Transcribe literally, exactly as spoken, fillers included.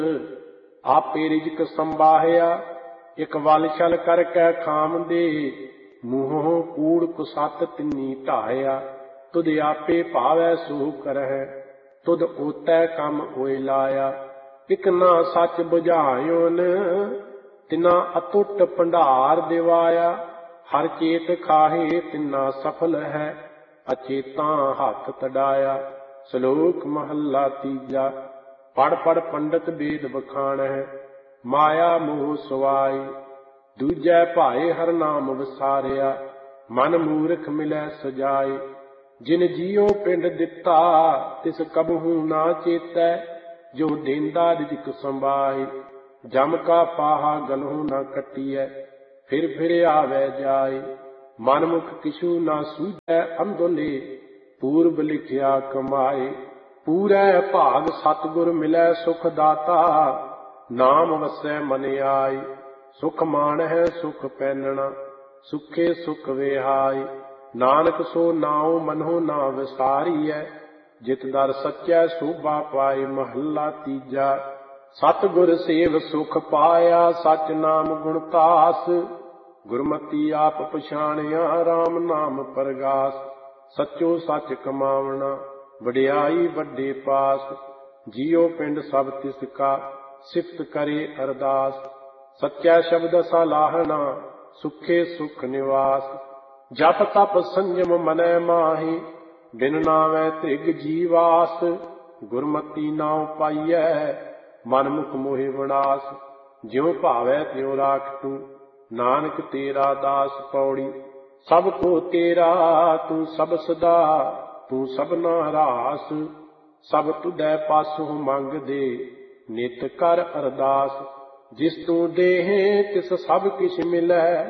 आपे रिजक संबाहिया, एक वल छल करके खाम दे। मूहों कूड़ कुसत तिन्नी ढाया, तुद आपे भावै सो करह। तुद ओतै कम होए लाया, इक ना सच बुझायोन। तिना अतुट भंडार दिवाया, हर चेत खाहे तिना सफल है। अचेता हथ तड़ाया। श्लोक महला तीजा। पढ़ पढ़ पंडित वेद बखान है, माया मोह सुवाई। दूजै भाए हर नाम विसारिया, मन मूर्ख मिलै सजाई। जिन जियो पिंड दिता, तिस कबहू ना चेतै। जो देंदा रिजक संभाई, जम का पाहा गलहू न कटियै। फिर फिर आवे जाई, मनमुख किछु ना सूझै अंधोले। पूर्व लिखिया कमाए, पूरै भाग सतगुर मिलै सुख दाता। नाम वसै मन आई, सुख मान है सुख पैनना। सुखे सुख विहाई, नानक सो नाउ मनो ना विसारीऐ। जित दर सच्चै शोभा पाए, महला तीजा। सतगुर सेव सुख पाया, सच नाम गुणतास। गुरमति आप पछाणिया, राम नाम परगास। सचो सच कमावना, वडियाई वड्डे पास। जियो पिंड सब तिसका, सिफत करे अरदास। सच्चै शब्द सलाहना, सुखे सुख निवास। जप तप संयम मनै माहि, बिन नावै त्रिग जीवास। गुरमति नाउ पाइयै, मनमुख मोहि विनाश। ज्यों भावै त्यों राख तू, नानक तेरा दास। पौड़ी सब को तेरा तू सब सदा, तू सबना रास। सब तुदै पासों मंग दे, नित कर अरदास। जिस तू देहे तिस सब किछ मिलै।